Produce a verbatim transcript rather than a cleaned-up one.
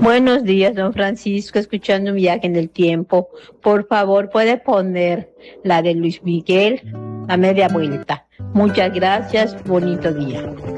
Buenos días, don Francisco, escuchando un viaje en el tiempo. Por favor, puede poner la de Luis Miguel, La Media Vuelta. Muchas gracias, bonito día.